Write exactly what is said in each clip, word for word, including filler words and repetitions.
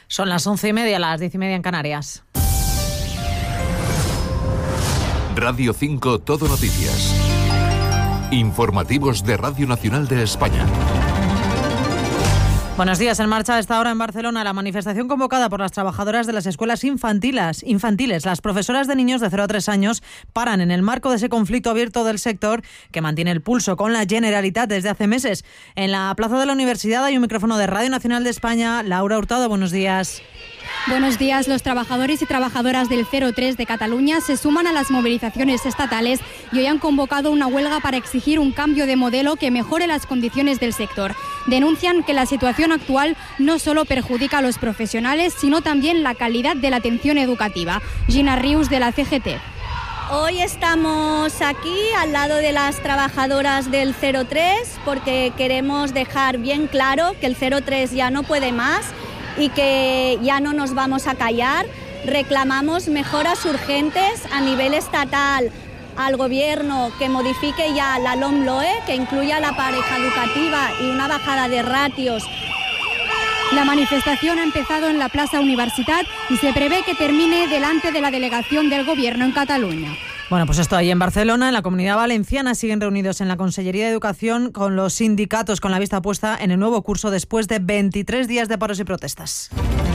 Son las once y media, las diez y media en Canarias. Radio cinco Todo Noticias. Informativos de Radio Nacional de España. Buenos días. En marcha a esta hora en Barcelona la manifestación convocada por las trabajadoras de las escuelas infantiles. infantiles. Las profesoras de niños de cero a tres años paran en el marco de ese conflicto abierto del sector que mantiene el pulso con la Generalitat desde hace meses. En la plaza de la Universidad hay un micrófono de Radio Nacional de España. Laura Hurtado, buenos días. Buenos días. Los trabajadores y trabajadoras del cero tres de Cataluña se suman a las movilizaciones estatales y hoy han convocado una huelga para exigir un cambio de modelo que mejore las condiciones del sector. Denuncian que la situación actual no solo perjudica a los profesionales, sino también la calidad de la atención educativa. Gina Rius, de la C G T. Hoy estamos aquí al lado de las trabajadoras del cero tres porque queremos dejar bien claro que el cero tres ya no puede más y que ya no nos vamos a callar. Reclamamos mejoras urgentes a nivel estatal al Gobierno, que modifique ya la LOMLOE, que incluya la pareja educativa y una bajada de ratios. La manifestación ha empezado en la Plaza Universitat y se prevé que termine delante de la delegación del Gobierno en Cataluña. Bueno, pues esto ahí en Barcelona. En la Comunidad Valenciana siguen reunidos en la Consellería de Educación con los sindicatos, con la vista puesta en el nuevo curso después de veintitrés días de paros y protestas.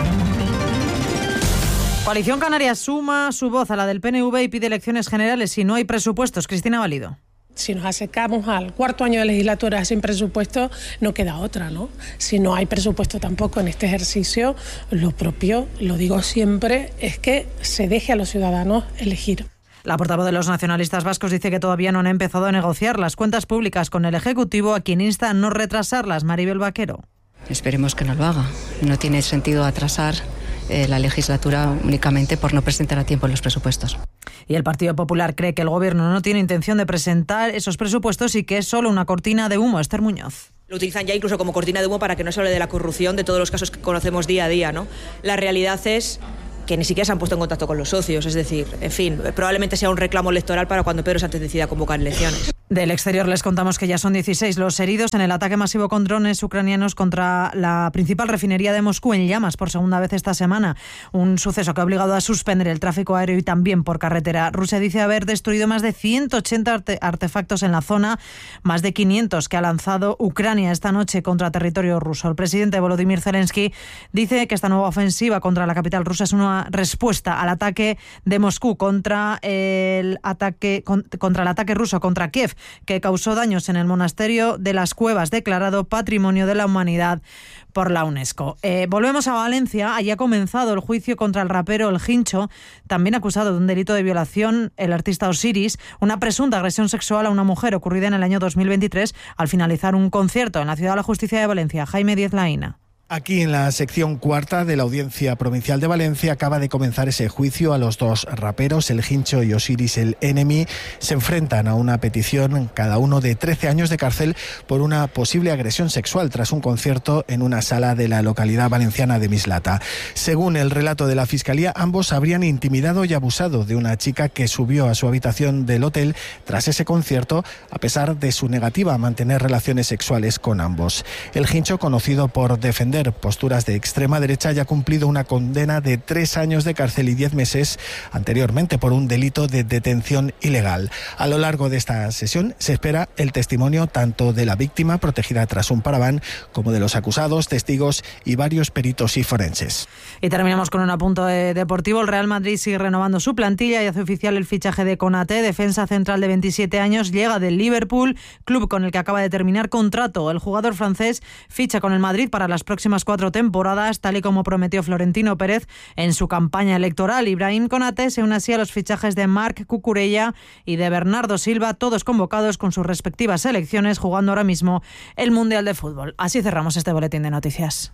Coalición Canaria suma su voz a la del P N V y pide elecciones generales si no hay presupuestos. Cristina Valido. Si nos acercamos al cuarto año de legislatura sin presupuesto, no queda otra, ¿no? Si no hay presupuesto tampoco en este ejercicio, lo propio, lo digo siempre, es que se deje a los ciudadanos elegir. La portavoz de los nacionalistas vascos dice que todavía no han empezado a negociar las cuentas públicas con el Ejecutivo, a quien insta a no retrasarlas. Maribel Vaquero. Esperemos que no lo haga. No tiene sentido atrasar eh, la legislatura únicamente por no presentar a tiempo los presupuestos. Y el Partido Popular cree que el Gobierno no tiene intención de presentar esos presupuestos y que es solo una cortina de humo. Esther Muñoz. Lo utilizan ya incluso como cortina de humo para que no se hable de la corrupción, de todos los casos que conocemos día a día, ¿no? La realidad es que ni siquiera se han puesto en contacto con los socios, es decir, en fin, probablemente sea un reclamo electoral para cuando Pedro Sánchez decida convocar elecciones. Del exterior les contamos que ya son dieciséis los heridos en el ataque masivo con drones ucranianos contra la principal refinería de Moscú, en llamas por segunda vez esta semana. Un suceso que ha obligado a suspender el tráfico aéreo y también por carretera. Rusia dice haber destruido más de ciento ochenta arte- artefactos en la zona, más de quinientos que ha lanzado Ucrania esta noche contra territorio ruso. El presidente Volodymyr Zelensky dice que esta nueva ofensiva contra la capital rusa es una respuesta al ataque de Moscú contra el ataque contra el ataque ruso contra Kiev, que causó daños en el monasterio de las Cuevas, declarado Patrimonio de la Humanidad por la UNESCO. Eh, volvemos a Valencia. Allí ha comenzado el juicio contra el rapero El Hincho, también acusado de un delito de violación, el artista Osiris, una presunta agresión sexual a una mujer ocurrida en el año dos mil veintitrés al finalizar un concierto en la Ciudad de la Justicia de Valencia. Jaime Díez Laína. Aquí en la sección cuarta de la Audiencia Provincial de Valencia acaba de comenzar ese juicio a los dos raperos, El Hincho y Osiris el Enemy. Se enfrentan a una petición, cada uno de trece años de cárcel, por una posible agresión sexual tras un concierto en una sala de la localidad valenciana de Mislata. Según el relato de la Fiscalía, ambos habrían intimidado y abusado de una chica que subió a su habitación del hotel tras ese concierto, a pesar de su negativa a mantener relaciones sexuales con ambos. El Hincho, conocido por defender posturas de extrema derecha, ya ha cumplido una condena de tres años de cárcel y diez meses anteriormente por un delito de detención ilegal. A lo largo de esta sesión se espera el testimonio tanto de la víctima, protegida tras un paraván, como de los acusados, testigos y varios peritos y forenses. Y terminamos con un apunto deportivo. El Real Madrid sigue renovando su plantilla y hace oficial el fichaje de Konaté, defensa central de veintisiete años, llega del Liverpool, club con el que acaba de terminar contrato. El jugador francés ficha con el Madrid para las próximas cuatro temporadas, tal y como prometió Florentino Pérez en su campaña electoral. Ibrahim Konaté se une así a los fichajes de Marc Cucurella y de Bernardo Silva, todos convocados con sus respectivas selecciones, jugando ahora mismo el Mundial de Fútbol. Así cerramos este boletín de noticias.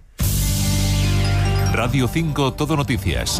Radio cinco Todo Noticias.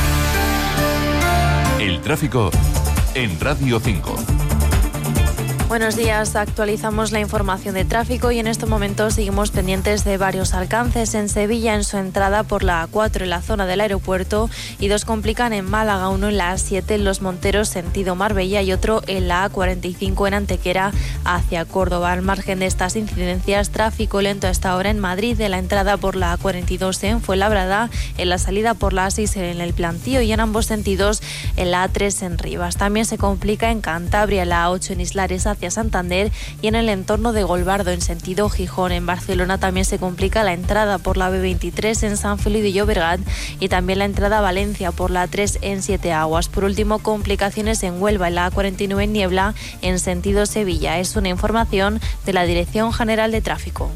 El tráfico en Radio cinco. Buenos días, actualizamos la información de tráfico y en este momento seguimos pendientes de varios alcances en Sevilla en su entrada por la A cuatro en la zona del aeropuerto y dos complican en Málaga, uno en la A siete en Los Monteros sentido Marbella y otro en la A cuarenta y cinco en Antequera hacia Córdoba. Al margen de estas incidencias, tráfico lento a esta hora en Madrid de la entrada por la A cuarenta y dos en Fuenlabrada, en la salida por la A seis en el Plantío y en ambos sentidos en la A tres en Rivas. También se complica en Cantabria, la A ocho en Islares hacia Santander y en el entorno de Golbardo en sentido Gijón. En Barcelona también se complica la entrada por la B veintitrés en San Feliu de Llobregat y también la entrada a Valencia por la A tres en Siete Aguas. Por último, complicaciones en Huelva en la A cuarenta y nueve en Niebla en sentido Sevilla. Es una información de la Dirección General de Tráfico.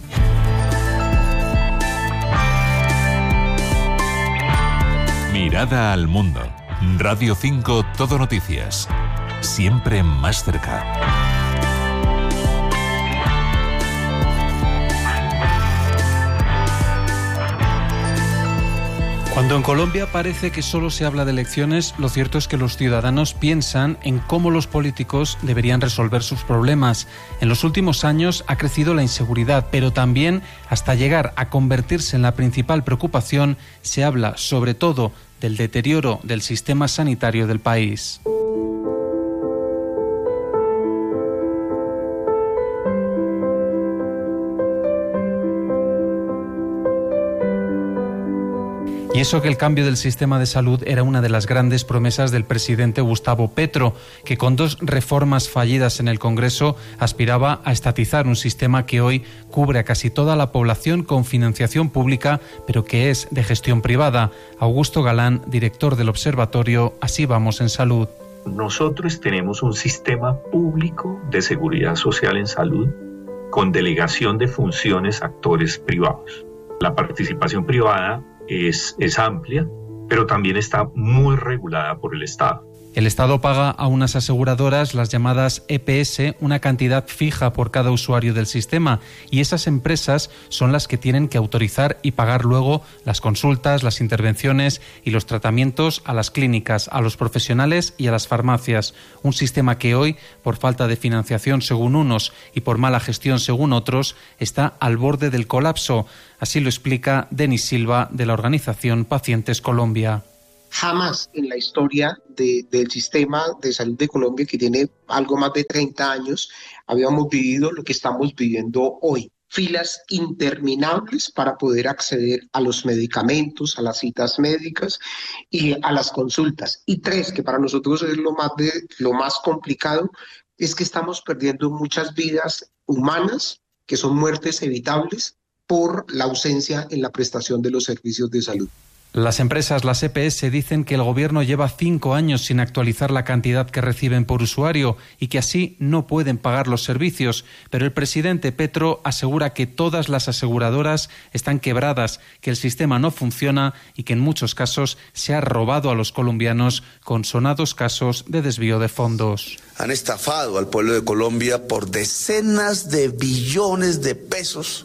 Mirada al mundo. Radio cinco Todo Noticias. Siempre más cerca. Cuando en Colombia parece que solo se habla de elecciones, lo cierto es que los ciudadanos piensan en cómo los políticos deberían resolver sus problemas. En los últimos años ha crecido la inseguridad, pero también, hasta llegar a convertirse en la principal preocupación, se habla sobre todo del deterioro del sistema sanitario del país. Y eso que el cambio del sistema de salud era una de las grandes promesas del presidente Gustavo Petro, que con dos reformas fallidas en el Congreso aspiraba a estatizar un sistema que hoy cubre a casi toda la población con financiación pública, pero que es de gestión privada. Augusto Galán, director del Observatorio Así Vamos en Salud. Nosotros tenemos un sistema público de seguridad social en salud con delegación de funciones a actores privados. La participación privada Es, es amplia, pero también está muy regulada por el Estado. El Estado paga a unas aseguradoras, las llamadas E P S, una cantidad fija por cada usuario del sistema y esas empresas son las que tienen que autorizar y pagar luego las consultas, las intervenciones y los tratamientos a las clínicas, a los profesionales y a las farmacias. Un sistema que hoy, por falta de financiación según unos y por mala gestión según otros, está al borde del colapso. Así lo explica Denis Silva de la organización Pacientes Colombia. Jamás en la historia de, del sistema de salud de Colombia, que tiene algo más de treinta años, habíamos vivido lo que estamos viviendo hoy. Filas interminables para poder acceder a los medicamentos, a las citas médicas y a las consultas. Y tres, que para nosotros es lo más, de, lo más complicado, es que estamos perdiendo muchas vidas humanas, que son muertes evitables, por la ausencia en la prestación de los servicios de salud. Las empresas, las E P S, dicen que el gobierno lleva cinco años sin actualizar la cantidad que reciben por usuario y que así no pueden pagar los servicios. Pero el presidente Petro asegura que todas las aseguradoras están quebradas, que el sistema no funciona y que en muchos casos se ha robado a los colombianos con sonados casos de desvío de fondos. Han estafado al pueblo de Colombia por decenas de billones de pesos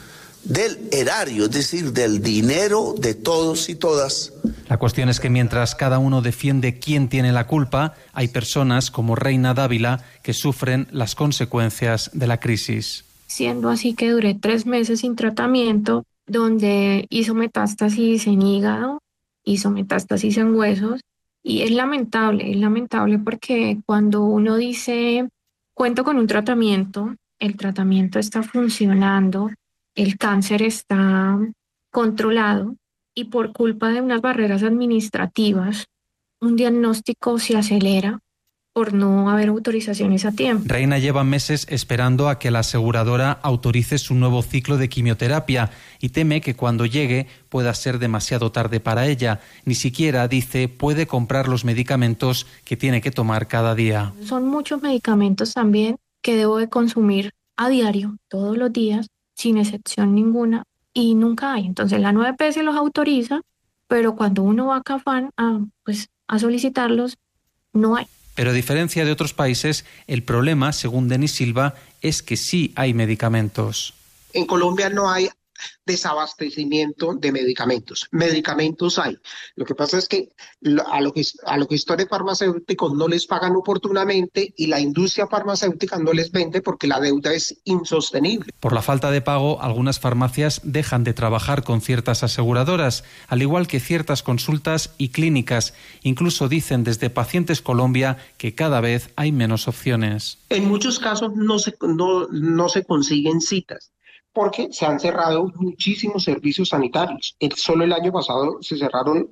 del erario, es decir, del dinero de todos y todas. La cuestión es que mientras cada uno defiende quién tiene la culpa, hay personas como Reina Dávila que sufren las consecuencias de la crisis. Siendo así que duré tres meses sin tratamiento, donde hizo metástasis en hígado, hizo metástasis en huesos, y es lamentable, es lamentable porque cuando uno dice, cuento con un tratamiento, el tratamiento está funcionando, el cáncer está controlado y por culpa de unas barreras administrativas, un diagnóstico se acelera por no haber autorizaciones a tiempo. Reina lleva meses esperando a que la aseguradora autorice su nuevo ciclo de quimioterapia y teme que cuando llegue pueda ser demasiado tarde para ella. Ni siquiera, dice, puede comprar los medicamentos que tiene que tomar cada día. Son muchos medicamentos también que debo de consumir a diario, todos los días, sin excepción ninguna, y nunca hay. Entonces la nueve P S los autoriza, pero cuando uno va a Cafán a, pues, a solicitarlos, no hay. Pero a diferencia de otros países, el problema, según Denis Silva, es que sí hay medicamentos. En Colombia no hay desabastecimiento de medicamentos. Medicamentos hay. Lo que pasa es que a los, a los gestores farmacéuticos no les pagan oportunamente y la industria farmacéutica no les vende porque la deuda es insostenible. Por la falta de pago, algunas farmacias dejan de trabajar con ciertas aseguradoras, al igual que ciertas consultas y clínicas. Incluso dicen desde Pacientes Colombia que cada vez hay menos opciones. En muchos casos no se, no, no se consiguen citas porque se han cerrado muchísimos servicios sanitarios. El, solo el año pasado se cerraron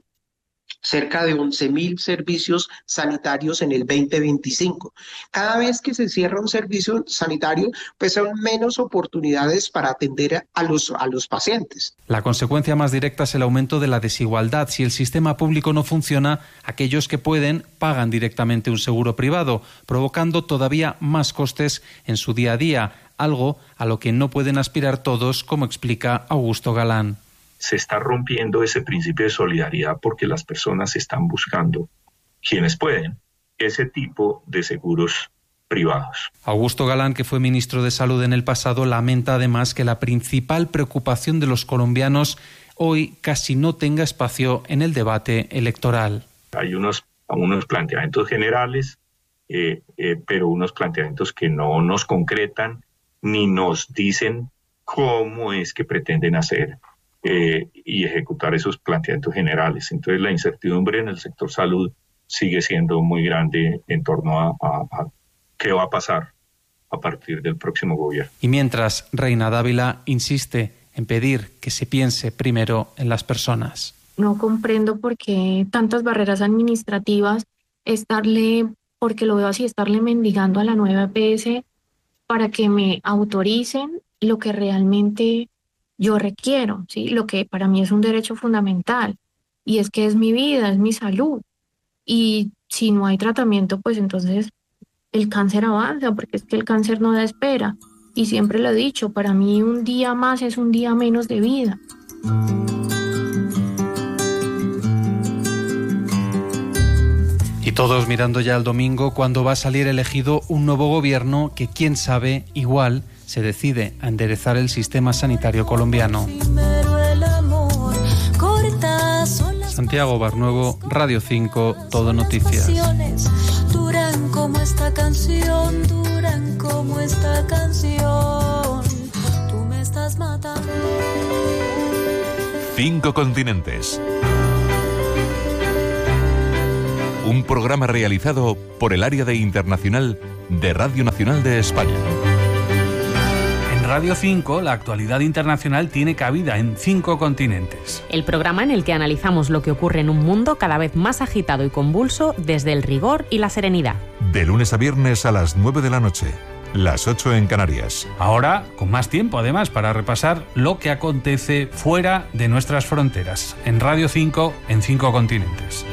cerca de once mil servicios sanitarios en el veinte veinticinco. Cada vez que se cierra un servicio sanitario, pues son menos oportunidades para atender a los, a los pacientes. La consecuencia más directa es el aumento de la desigualdad. Si el sistema público no funciona, aquellos que pueden pagan directamente un seguro privado, provocando todavía más costes en su día a día, algo a lo que no pueden aspirar todos, como explica Augusto Galán. Se está rompiendo ese principio de solidaridad porque las personas están buscando, quienes pueden, ese tipo de seguros privados. Augusto Galán, que fue ministro de Salud en el pasado, lamenta además que la principal preocupación de los colombianos hoy casi no tenga espacio en el debate electoral. Hay unos, unos planteamientos generales, eh, eh, pero unos planteamientos que no nos concretan ni nos dicen cómo es que pretenden hacer Eh, y ejecutar esos planteamientos generales. Entonces la incertidumbre en el sector salud sigue siendo muy grande en torno a, a, a qué va a pasar a partir del próximo gobierno. Y mientras, Reina Dávila insiste en pedir que se piense primero en las personas. No comprendo por qué tantas barreras administrativas, estarle, porque lo veo así, estarle mendigando a la nueva E P S para que me autoricen lo que realmente yo requiero, ¿sí? Lo que para mí es un derecho fundamental, y es que es mi vida, es mi salud. Y si no hay tratamiento, pues entonces el cáncer avanza, porque es que el cáncer no da espera. Y siempre lo he dicho, para mí un día más es un día menos de vida. Y todos mirando ya al domingo, cuando va a salir elegido un nuevo gobierno que, quién sabe, igual se decide a enderezar el sistema sanitario colombiano. Santiago Barnuevo, Radio cinco, Todo Noticias. Duran como esta canción, duran como esta canción. Tú me estás matando. Cinco continentes. Un programa realizado por el área de internacional de Radio Nacional de España. Radio cinco, la actualidad internacional tiene cabida en cinco continentes. El programa en el que analizamos lo que ocurre en un mundo cada vez más agitado y convulso desde el rigor y la serenidad. De lunes a viernes a las nueve de la noche, las ocho en Canarias. Ahora, con más tiempo además para repasar lo que acontece fuera de nuestras fronteras. En Radio cinco, en cinco continentes.